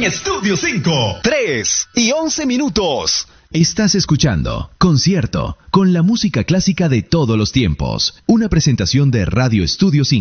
en Estudio 5. 3:11. Estás escuchando Concierto con la música clásica de todos los tiempos. Una presentación de Radio Estudio 5.